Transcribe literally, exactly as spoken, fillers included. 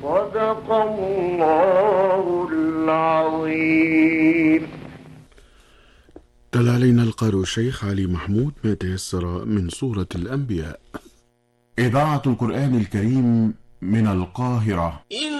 صدق الله العظيم. تلا علينا القارئ الشيخ علي محمود ما تيسر من سورة الأنبياء. إذاعة القرآن الكريم من القاهرة.